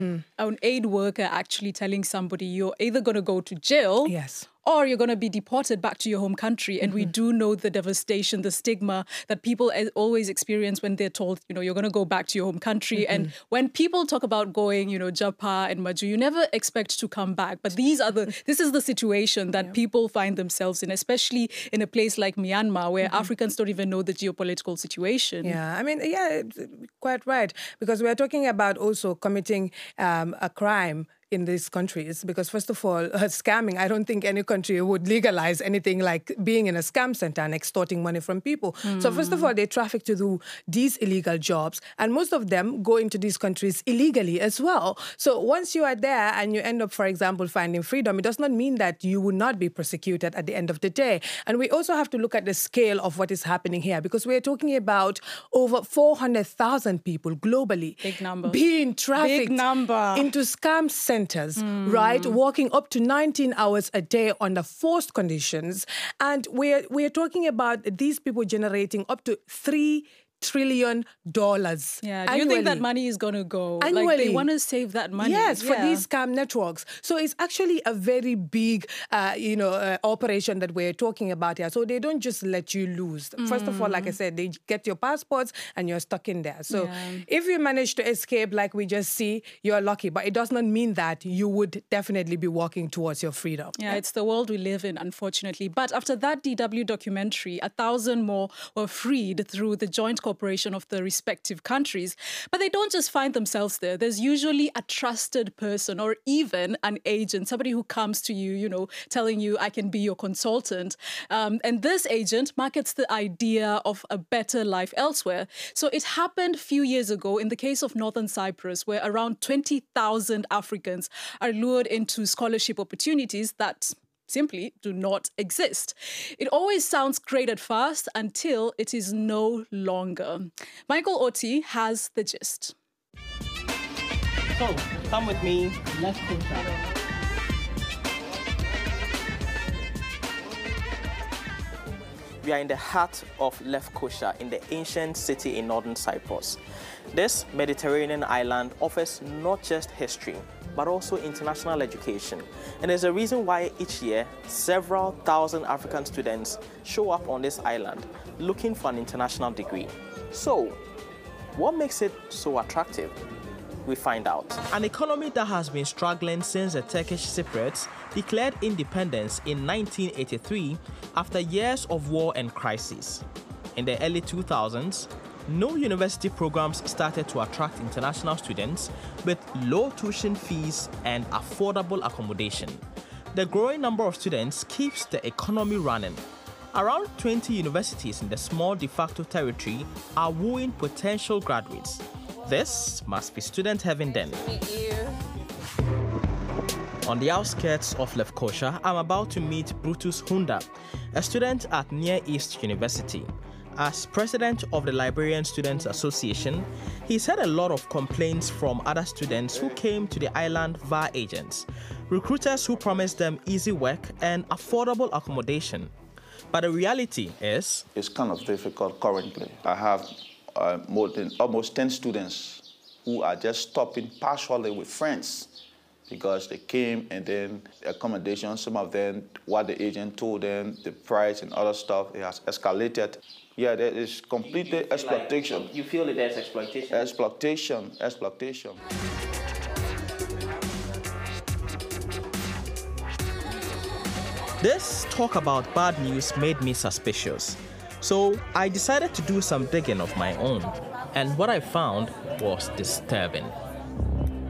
an aid worker actually telling somebody you're either going to go to jail. Yes. Or you're going to be deported back to your home country. And we do know the devastation, the stigma that people always experience when they're told, you're going to go back to your home country. And when people talk about going, Japa and Maju, you never expect to come back. But this is the situation that people find themselves in, especially in a place like Myanmar, where Africans don't even know the geopolitical situation. Yeah, I mean, quite right. Because we're talking about also committing a crime in these countries, because first of all, scamming, I don't think any country would legalize anything like being in a scam center and extorting money from people. So first of all, they traffic to do these illegal jobs, and most of them go into these countries illegally as well. So once you are there and you end up, for example, finding freedom, it does not mean that you will not be persecuted at the end of the day. And we also have to look at the scale of what is happening here, because we're talking about over 400,000 people globally being trafficked into scam centers. Right? Working up to 19 hours a day under forced conditions. And we're talking about these people generating up to $3 trillion. Yeah. Do you think that money is going to go? Annually. Like they want to save that money. Yes, for these scam networks. So it's actually a very big, operation that we're talking about here. So they don't just let you loose. First of all, like I said, they get your passports and you're stuck in there. So if you manage to escape, like we just see, you're lucky. But it does not mean that you would definitely be walking towards your freedom. Yeah, it's the world we live in, unfortunately. But after that DW documentary, 1,000 more were freed through the joint cooperation of the respective countries. But they don't just find themselves there. There's usually a trusted person or even an agent, somebody who comes to you, telling you, I can be your consultant. And this agent markets the idea of a better life elsewhere. So it happened a few years ago in the case of Northern Cyprus, where around 20,000 Africans are lured into scholarship opportunities that simply do not exist. It always sounds great at first until it is no longer. Michael Oti has the gist. So, come with me. Let's go. We are in the heart of Lefkosia, in the ancient city in northern Cyprus. This Mediterranean island offers not just history, but also international education. And there's a reason why each year, several thousand African students show up on this island looking for an international degree. So, what makes it so attractive? We find out. An economy that has been struggling since the Turkish Cypriots declared independence in 1983 after years of war and crisis. In the early 2000s, no university programs started to attract international students with low tuition fees and affordable accommodation. The growing number of students keeps the economy running. Around 20 universities in the small de facto territory are wooing potential graduates. This must be student heaven then. On the outskirts of Lefkosia, I'm about to meet Brutus Hunda, a student at Near East University. As president of the Liberian Students Association, he's had a lot of complaints from other students who came to the island via agents, recruiters who promised them easy work and affordable accommodation. But the reality is, it's kind of difficult currently. I have almost 10 students who are just stopping partially with friends because they came and then the accommodation, some of them, what the agent told them, the price and other stuff, it has escalated. Yeah, there is completely exploitation. You feel that there's exploitation? Exploitation. This talk about bad news made me suspicious. So I decided to do some digging of my own. And what I found was disturbing.